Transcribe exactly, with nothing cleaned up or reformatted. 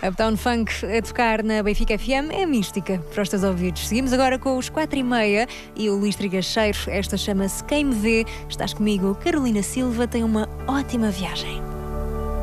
Uptown Funk a tocar na Benfica F M é mística para os teus ouvidos. Seguimos agora com os quatro e meia e o Luís Trigacheiro. Esta chama-se Quem Me Vê. Estás comigo, Carolina Silva. Tem uma ótima viagem.